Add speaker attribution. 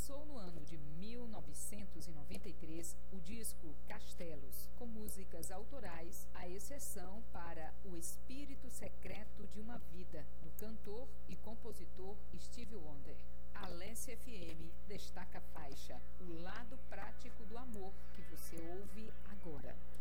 Speaker 1: lançou no ano de 1993 o disco Castelos, com músicas autorais, à exceção para O Espírito Secreto de uma Vida, do cantor e compositor Stevie Wonder. A Alessia FM destaca a faixa O Lado Prático do Amor, que você ouve agora.